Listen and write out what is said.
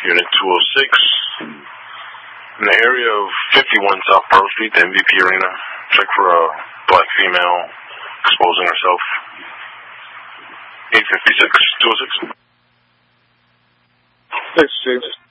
Unit 206. In the area of 51 South Pearl Street, the MVP Arena. Check for a black female exposing herself. 856-206. 6-6.